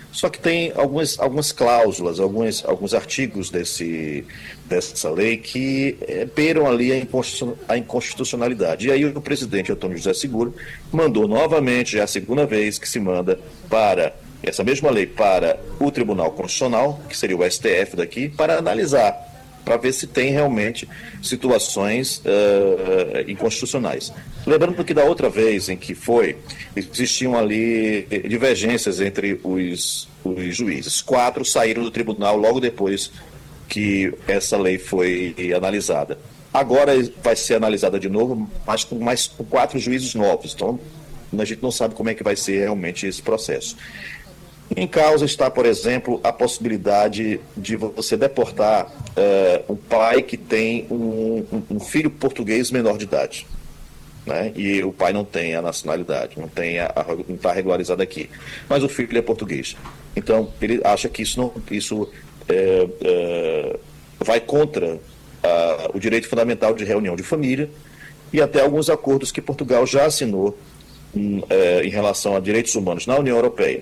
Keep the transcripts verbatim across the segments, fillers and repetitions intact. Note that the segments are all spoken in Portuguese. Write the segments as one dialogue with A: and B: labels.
A: Só que tem algumas, algumas cláusulas, alguns, alguns artigos desse, dessa lei que é, beiram ali a inconstitucionalidade. E aí o presidente Antônio José Seguro mandou novamente, já é a segunda vez que se manda para essa mesma lei para o Tribunal Constitucional, que seria o S T F daqui, para analisar, para ver se tem realmente situações uh, inconstitucionais. Lembrando que da outra vez em que foi, existiam ali divergências entre os, os juízes. Quatro saíram do tribunal logo depois que essa lei foi analisada. Agora vai ser analisada de novo, mas com mais com quatro juízes novos. Então, a gente não sabe como é que vai ser realmente esse processo. Em causa está, por exemplo, a possibilidade de você deportar uh, um pai que tem um, um, um filho português menor de idade, né? E o pai não tem a nacionalidade, não tem a, a, não está regularizado aqui, mas o filho é português. Então, ele acha que isso, não, isso é, é, vai contra uh, o direito fundamental de reunião de família e até alguns acordos que Portugal já assinou um, é, em relação a direitos humanos na União Europeia.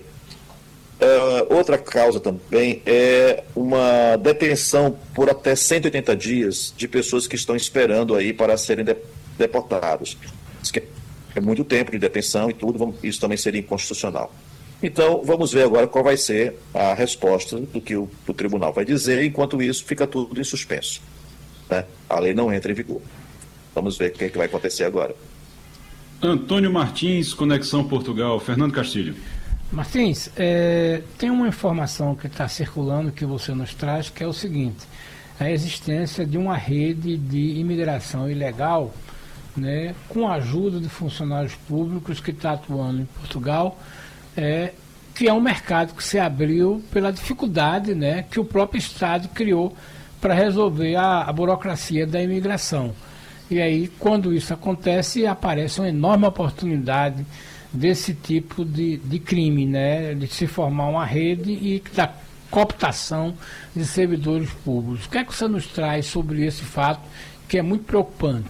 A: Uh, outra causa também é uma detenção por até cento e oitenta dias de pessoas que estão esperando aí para serem de, deportados. Isso que é muito tempo de detenção e tudo, vamos, isso também seria inconstitucional. Então, vamos ver agora qual vai ser a resposta do que o, o tribunal vai dizer, enquanto isso fica tudo em suspenso, né? A lei não entra em vigor. Vamos ver o que, é que vai acontecer agora.
B: Antônio Martins, Conexão Portugal. Fernando Castilho.
C: Martins, é, tem uma informação que está circulando que você nos traz, que é o seguinte: a existência de uma rede de imigração ilegal, né, com a ajuda de funcionários públicos que está atuando em Portugal, é, que é um mercado que se abriu pela dificuldade, né, que o próprio Estado criou para resolver a, a burocracia da imigração. E aí, quando isso acontece, aparece uma enorme oportunidade desse tipo de, de crime, né, de se formar uma rede e da cooptação de servidores públicos. O que é que você nos traz sobre esse fato, que é muito preocupante?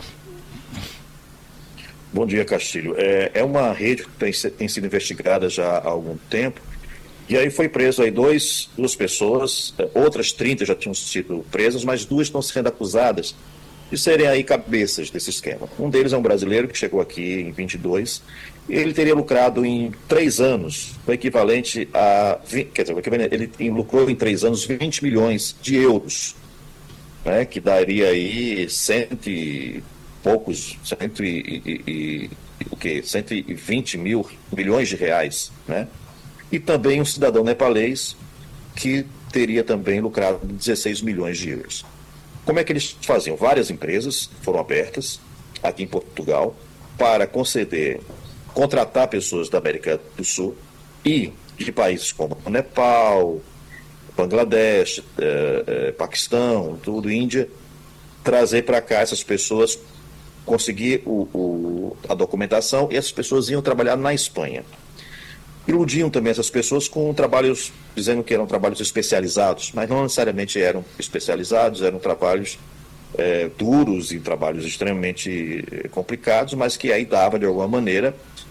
A: Bom dia, Castilho. É, é uma rede que tem, tem sido investigada já há algum tempo, e aí foi preso aí dois, duas pessoas, outras trinta já tinham sido presas, mas duas estão sendo acusadas de serem aí cabeças desse esquema. Um deles é um brasileiro que chegou aqui em vinte e dois, e ele teria lucrado em três anos, o equivalente a, quer dizer, ele lucrou em três anos vinte milhões de euros, né, que daria aí cento e poucos, cento e, e, e, o quê? cento e vinte mil milhões de reais, né? E também um cidadão nepalês que teria também lucrado dezesseis milhões de euros. Como é que eles faziam? Várias empresas foram abertas aqui em Portugal para conceder, contratar pessoas da América do Sul e de países como o Nepal, Bangladesh, eh, eh, Paquistão, tudo, Índia, trazer para cá essas pessoas, conseguir o, o, a documentação, e essas pessoas iam trabalhar na Espanha. Iludiam também essas pessoas com trabalhos, dizendo que eram trabalhos especializados, mas não necessariamente eram especializados, eram trabalhos é, duros e trabalhos extremamente complicados, mas que aí dava, de alguma maneira,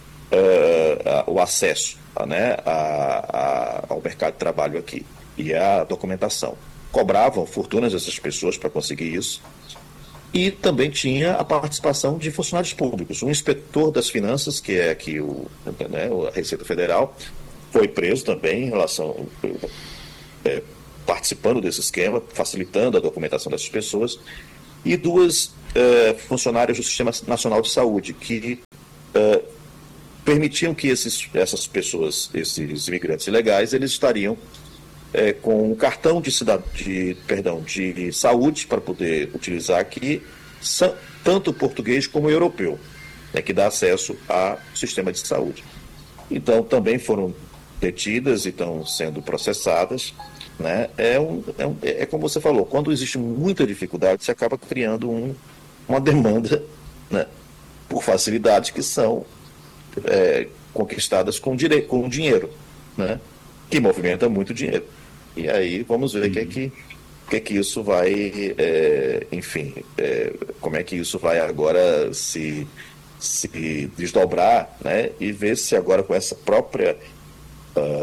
A: é, a, o acesso a, né, a, a, ao mercado de trabalho aqui e a documentação. Cobravam fortunas essas pessoas para conseguir isso. E também tinha a participação de funcionários públicos. O inspetor das finanças, que é aqui o, né, a Receita Federal, foi preso também em relação, é, participando desse esquema, facilitando a documentação dessas pessoas, e duas é, funcionárias do Sistema Nacional de Saúde, que é, permitiam que esses, essas pessoas, esses imigrantes ilegais, eles estariam É, com um cartão de, cidad... de, perdão, de saúde para poder utilizar aqui, tanto português como europeu, né, que dá acesso ao sistema de saúde. Então, também foram detidas e estão sendo processadas, né? É, um, é, um, é como você falou, quando existe muita dificuldade, você acaba criando um, uma demanda, né, por facilidades que são é, conquistadas com, dire... com dinheiro, né, que movimenta muito dinheiro. E aí vamos ver o que é que, que, é que isso vai, é, enfim, é, como é que isso vai agora se, se desdobrar, né? E ver se agora com essa própria uh,